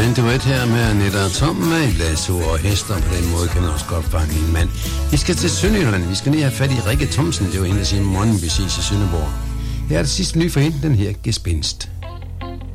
En duet her med Annette og Tom med et lasso og hester. På den måde kan man også godt fange en mand. Vi skal til Sønderjylland. Vi skal lige have fat i Rikke Thomsen. Det er jo en af sine morgen, vi ses i Sønderborg. Her er det sidste nye for hende, den her Gespenst.